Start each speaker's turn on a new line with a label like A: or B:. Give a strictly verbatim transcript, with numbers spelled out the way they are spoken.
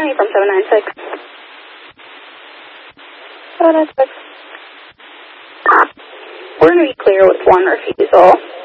A: County from seven nine six.
B: seven nine six.
A: We're going to be clear with one refusal.